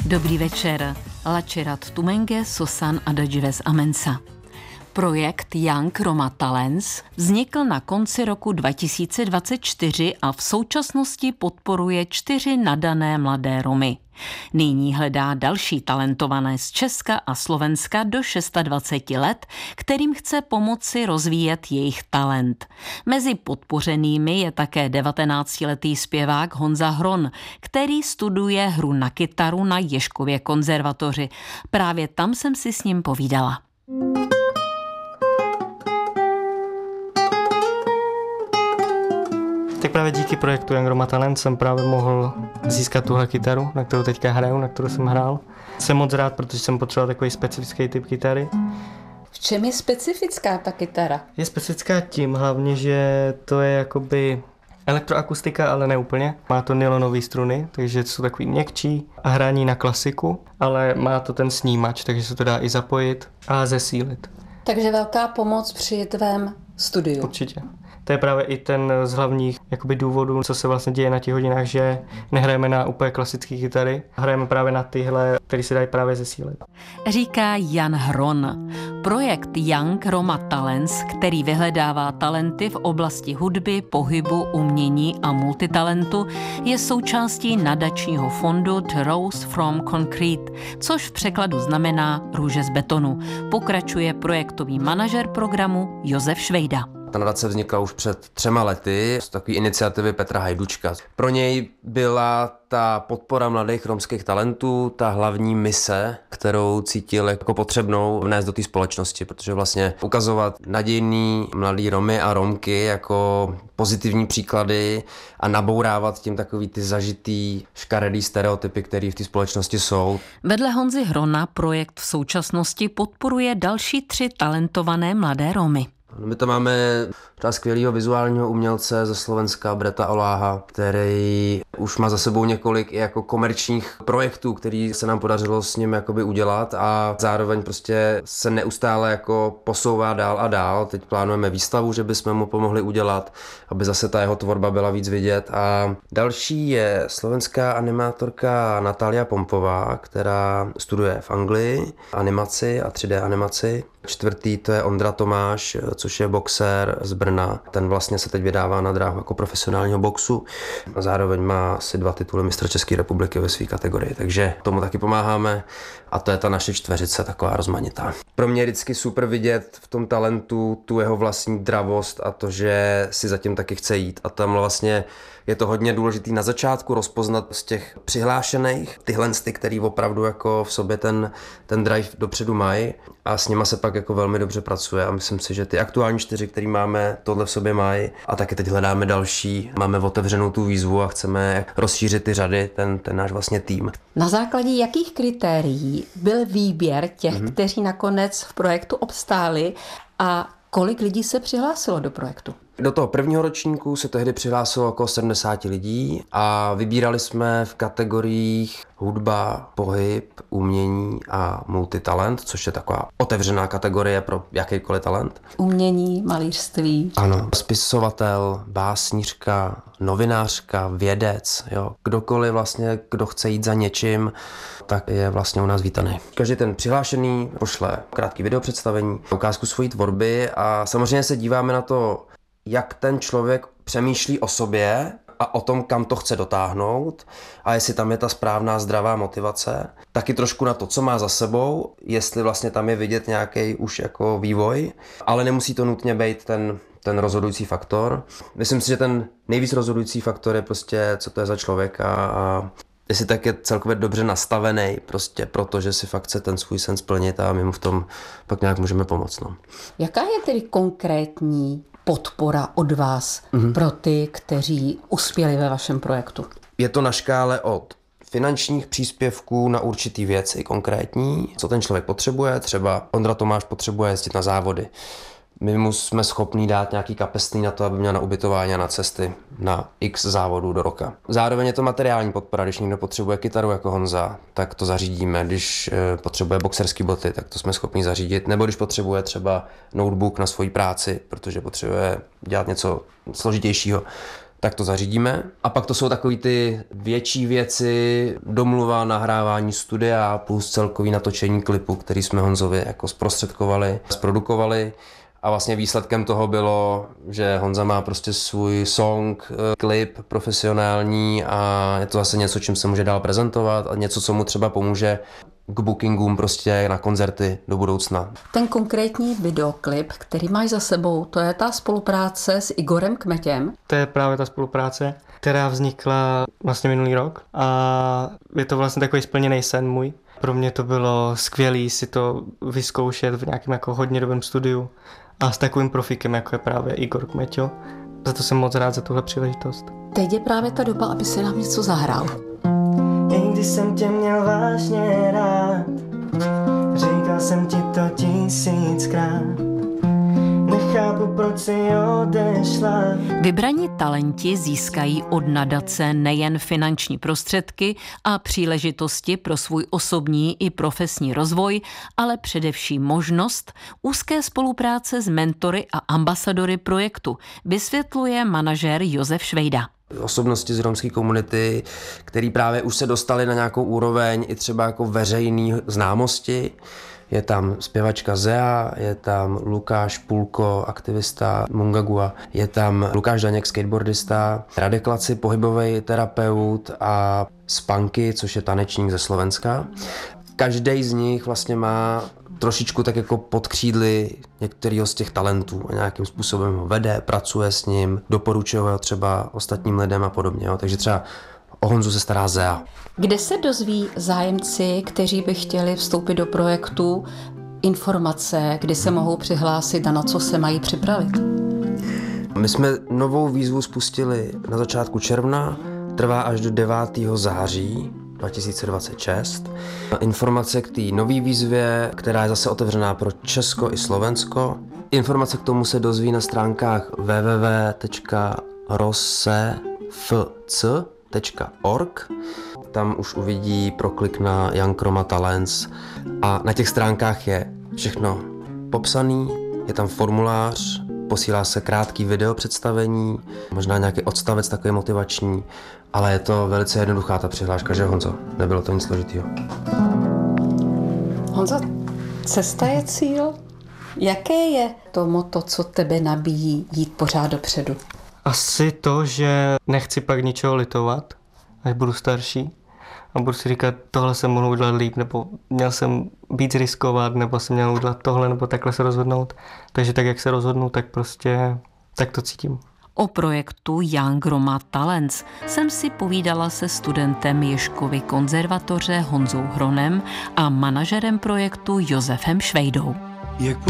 Dobrý večer. Lačerat Tumenge Sosan Adagives Amensa. Projekt Young Roma Talents vznikl na konci roku 2024 a v současnosti podporuje 4 nadané mladé Romy. Nyní hledá další talentované z Česka a Slovenska do 26 let, kterým chce pomoci rozvíjet jejich talent. Mezi podpořenými je také 19letý zpěvák Honza Hron, který studuje hru na kytaru na Ježkově konzervatoři. Právě tam jsem si s ním povídala. Tak právě díky projektu Young Roma Talent jsem právě mohl získat tuhle kytaru, na kterou teďka hraju, na kterou jsem hrál. Jsem moc rád, protože jsem potřeboval takový specifický typ kytary. V čem je specifická ta kytara? Je specifická tím hlavně, že to je jakoby elektroakustika, ale ne úplně. Má to nylonové struny, takže jsou takový měkčí a hraní na klasiku, ale má to ten snímač, takže se to dá i zapojit a zesílit. Takže velká pomoc při tvém studiu. Určitě. To je právě i ten z hlavních důvodů, co se vlastně děje na těch hodinách, že nehrajeme na úplně klasické kytary, hrajeme právě na tyhle, které se dají právě zesílit. Říká Jan Hron. Projekt Young Roma Talents, který vyhledává talenty v oblasti hudby, pohybu, umění a multitalentu, je součástí nadačního fondu The Rose from Concrete, což v překladu znamená růže z betonu. Pokračuje projektový manažer programu Josef Švejda. Ta nadace vznikla už před 3 lety z takové iniciativy Petra Hajdučka. Pro něj byla ta podpora mladých romských talentů ta hlavní mise, kterou cítil jako potřebnou vnést do té společnosti, protože vlastně ukazovat nadějný mladý Romy a Romky jako pozitivní příklady a nabourávat tím takový ty zažitý škaredý stereotypy, které v té společnosti jsou. Vedle Honzy Hrona projekt v současnosti podporuje další 3 talentované mladé Romy. My to máme třeba skvělého vizuálního umělce ze Slovenska, Breta Oláha, který už má za sebou několik i jako komerčních projektů, který se nám podařilo s ním jakoby udělat a zároveň prostě se neustále jako posouvá dál a dál. Teď plánujeme výstavu, že bychom mu pomohli udělat, aby zase ta jeho tvorba byla víc vidět. A další je slovenská animátorka Natália Pompová, která studuje v Anglii animaci a 3D animaci. 4. to je Ondra Tomáš, což je boxer z Brna. Ten vlastně se teď vydává na dráhu jako profesionálního boxu. A zároveň má asi 2 tituly mistra České republiky ve své kategorii, takže tomu taky pomáháme a to je ta naše čtveřice taková rozmanitá. Pro mě je vždycky super vidět v tom talentu tu jeho vlastní dravost a to, že si zatím taky chce jít a tam vlastně je to hodně důležitý na začátku rozpoznat z těch přihlášených tyhle, který opravdu jako v sobě ten drive dopředu mají a s nima se pak jako velmi dobře pracuje a myslím si, že ty aktuální 4, který máme, tohle v sobě mají a taky teď hledáme další. Máme otevřenou tu výzvu a chceme rozšířit ty řady, ten náš vlastně tým. Na základě jakých kritérií byl výběr těch, kteří nakonec v projektu obstáli a kolik lidí se přihlásilo do projektu? Do toho prvního ročníku se tehdy přihlásilo okolo 70 lidí a vybírali jsme v kategoriích hudba, pohyb, umění a multitalent, což je taková otevřená kategorie pro jakýkoliv talent. Umění, malířství. Ano, spisovatel, básnířka, novinářka, vědec, jo. Kdokoliv vlastně, kdo chce jít za něčím, tak je vlastně u nás vítaný. Každý ten přihlášený pošle krátký videopředstavení, ukázku svojí tvorby a samozřejmě se díváme na to, jak ten člověk přemýšlí o sobě a o tom, kam to chce dotáhnout a jestli tam je ta správná zdravá motivace. Taky trošku na to, co má za sebou, jestli vlastně tam je vidět nějaký už jako vývoj, ale nemusí to nutně být ten rozhodující faktor. Myslím si, že ten nejvíc rozhodující faktor je prostě, co to je za člověka a jestli tak je celkově dobře nastavený, prostě proto, že si fakt chce ten svůj sen splnit a my mu v tom pak nějak můžeme pomoct. No. Jaká je tedy konkrétní podpora od vás pro ty, kteří uspěli ve vašem projektu? Je to na škále od finančních příspěvků na určitý věci konkrétní, co ten člověk potřebuje. Třeba Ondra Tomáš potřebuje jezdit na závody. My mu jsme schopní dát nějaký kapesný na to, aby měl na ubytování a na cesty na x závodů do roka. Zároveň je to materiální podpora, když někdo potřebuje kytaru jako Honza, tak to zařídíme. Když potřebuje boxerské boty, tak to jsme schopni zařídit. Nebo když potřebuje třeba notebook na svoji práci, protože potřebuje dělat něco složitějšího, tak to zařídíme. A pak to jsou takový ty větší věci, domluva, nahrávání studia plus celkový natočení klipu, který jsme Honzovi jako zprostředkovali, zprodukovali. A vlastně výsledkem toho bylo, že Honza má prostě svůj song, klip profesionální a je to zase něco, čím se může dál prezentovat a něco, co mu třeba pomůže k bookingům prostě na koncerty do budoucna. Ten konkrétní videoklip, který máš za sebou, to je ta spolupráce s Igorem Kmetěm. To je právě ta spolupráce, která vznikla vlastně minulý rok a je to vlastně takový splněný sen můj. Pro mě to bylo skvělý si to vyzkoušet v nějakém jako hodně dobrém studiu a s takovým profikem, jako je právě Igor Kmeťo. Za to jsem moc rád za tuhle příležitost. Teď je právě ta doba, aby si nám něco zahrál. Když jsem tě měl vážně rád, říkal jsem ti to 1000krát. Nechápu, proč si odešla. Vybraní talenti získají od nadace nejen finanční prostředky a příležitosti pro svůj osobní i profesní rozvoj, ale především možnost úzké spolupráce s mentory a ambasadory projektu, vysvětluje manažér Josef Švejda. Osobnosti z romské komunity, který právě už se dostali na nějakou úroveň i třeba jako veřejný známosti. Je tam zpěvačka Zea, je tam Lukáš Pulko, aktivista Mungagua, je tam Lukáš Daněk, skateboardista, Radek Laci, pohybový terapeut a Spanky, což je tanečník ze Slovenska. Každý z nich vlastně má trošičku tak jako pod křídly některého z těch talentů a nějakým způsobem ho vede, pracuje s ním, doporučuje ho třeba ostatním lidem a podobně. Jo. Takže třeba o Honzu se stará Zea. Kde se dozví zájemci, kteří by chtěli vstoupit do projektu, informace, kdy se mohou přihlásit a na co se mají připravit? My jsme novou výzvu spustili na začátku června, trvá až do 9. září 2026. Informace k té nové výzvě, která je zase otevřená pro Česko i Slovensko. Informace k tomu se dozví na stránkách www.rossefc.org. Tam už uvidí proklik na Young Roma Talents a na těch stránkách je všechno popsaný, je tam formulář, posílá se krátký video představení, možná nějaký odstavec takový motivační, ale je to velice jednoduchá ta přihláška, že Honzo? Nebylo to nic složitýho. Honzo, cesta je cíl? Jaké je to motto, co tebe nabíjí jít pořád dopředu? Asi to, že nechci pak ničeho litovat, až budu starší. A budu si říkat, tohle jsem mohl udělat líp, nebo měl jsem víc riskovat, nebo jsem měl udělat tohle, nebo takhle se rozhodnout. Takže tak, jak se rozhodnu, tak prostě tak to cítím. O projektu Young Roma Talents jsem si povídala se studentem Ježkovy konzervatoře Honzou Hronem a manažerem projektu Josefem Švejdou.